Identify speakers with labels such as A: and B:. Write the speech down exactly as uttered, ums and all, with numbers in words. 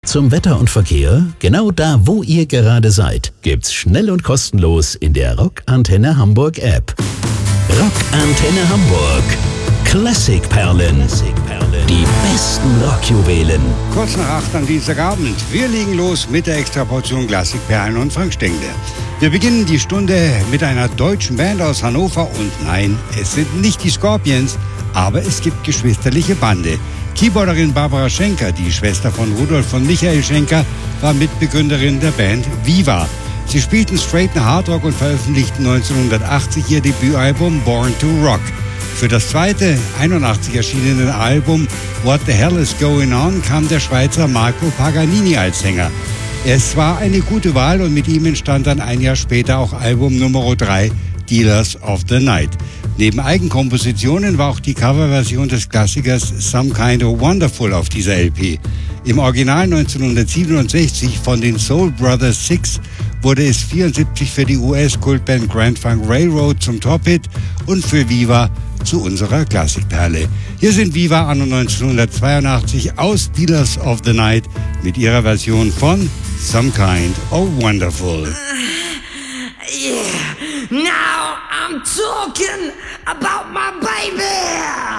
A: zum Wetter und Verkehr, genau da, wo ihr gerade seid, gibt's schnell und kostenlos in der Rock Antenne Hamburg App. Rock Antenne Hamburg. Klassikperlen. Die besten Rockjuwelen.
B: Kurz nach acht am Dienstagabend. Wir legen los mit der Extraportion Klassikperlen und Frank Stengler. Wir beginnen die Stunde mit einer deutschen Band aus Hannover und nein, es sind nicht die Scorpions, aber es gibt geschwisterliche Bande. Keyboarderin Barbara Schenker, die Schwester von Rudolf und Michael Schenker, war Mitbegründerin der Band Viva. Sie spielten straighten Hardrock und veröffentlichten neunzehnhundertachtzig ihr Debütalbum Born to Rock. Für das zweite, einundachtzig erschienene Album What the Hell is Going On kam der Schweizer Marco Paganini als Sänger. Es war eine gute Wahl und mit ihm entstand dann ein Jahr später auch Album Nummer drei, Dealers of the Night. Neben Eigenkompositionen war auch die Coverversion des Klassikers Some Kind of Wonderful auf dieser L P. Im Original neunzehnhundertsiebenundsechzig von den Soul Brothers Six wurde es vierundsiebzig für die U S-Kultband Grand Funk Railroad zum Top-Hit und für Viva zu unserer Klassikperle. Hier sind Viva anno neunzehnhundertzweiundachtzig aus Dealers of the Night mit ihrer Version von Some Kind of Wonderful.
C: Yeah, now I'm talking about my baby.